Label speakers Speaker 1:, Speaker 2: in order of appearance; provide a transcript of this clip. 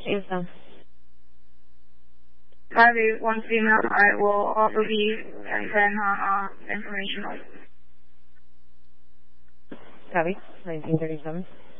Speaker 1: Is
Speaker 2: Private one female. I will also be sending information.
Speaker 1: Copy. 1937.